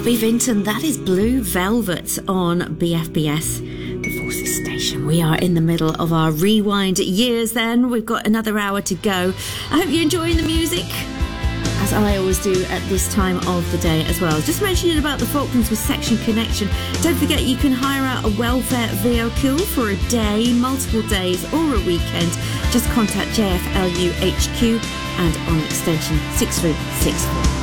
Bobby Vinton, that is Blue Velvet on BFBS, the Forces Station. We are in the middle of our rewind years then. We've got another hour to go. I hope you're enjoying the music, as I always do at this time of the day as well. Just mentioning about the Falklands with Section Connection. Don't forget you can hire out a welfare vehicle for a day, multiple days or a weekend. Just contact JFLU HQ and on extension 6364.